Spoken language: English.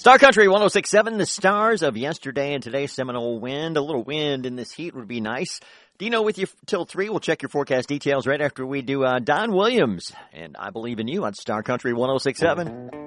Star Country 106.7, the stars of yesterday and today's Seminole wind. A little wind in this heat would be nice. Dino with you till 3. We'll check your forecast details right after we do Don Williams. And I Believe in You on Star Country 106.7.